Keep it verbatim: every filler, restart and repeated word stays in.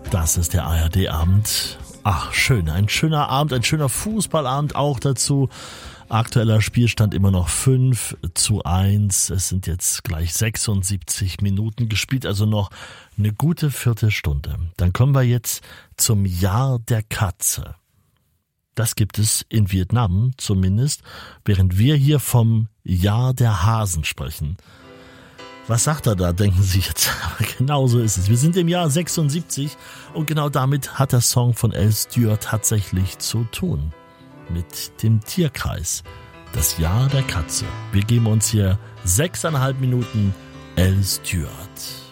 Das ist der A R D-Abend. Ach, schön, ein schöner Abend, ein schöner Fußballabend auch dazu. Aktueller Spielstand immer noch fünf zu eins. Es sind jetzt gleich sechsundsiebzig Minuten gespielt, also noch eine gute Viertelstunde. Dann kommen wir jetzt zum Jahr der Katze. Das gibt es in Vietnam zumindest, während wir hier vom Jahr der Hasen sprechen. Was sagt er da, denken Sie jetzt? Aber genau so ist es. Wir sind im Jahr sechsundsiebzig und genau damit hat der Song von Al Stewart tatsächlich zu tun. Mit dem Tierkreis. Das Jahr der Katze. Wir geben uns hier sechseinhalb Minuten Al Stewart.